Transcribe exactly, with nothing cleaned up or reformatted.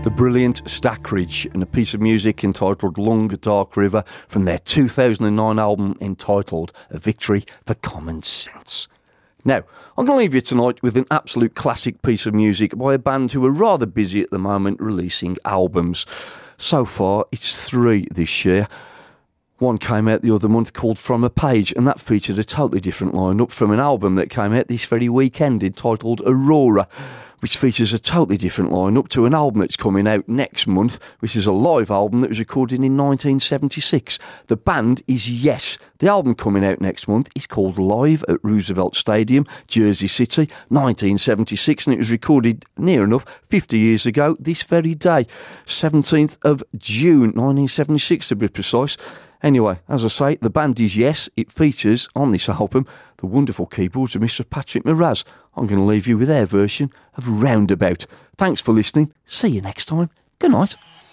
The brilliant Stackridge and a piece of music entitled Long Dark River from their two thousand nine album entitled A Victory for Common Sense. Now, I'm going to leave you tonight with an absolute classic piece of music by a band who are rather busy at the moment releasing albums. So far, it's three this year. One came out the other month called From a Page, and that featured a totally different lineup from an album that came out this very weekend entitled Aurora, which features a totally different lineup to an album that's coming out next month, which is a live album that was recorded in nineteen seventy-six. The band is Yes. The album coming out next month is called Live at Roosevelt Stadium, Jersey City, nineteen seventy-six, and it was recorded near enough fifty years ago this very day, seventeenth of June nineteen seventy-six to be precise. Anyway, as I say, the band is Yes. It features on this album the wonderful keyboards of Mister Patrick Moraz. I'm going to leave you with their version of Roundabout. Thanks for listening. See you next time. Good night.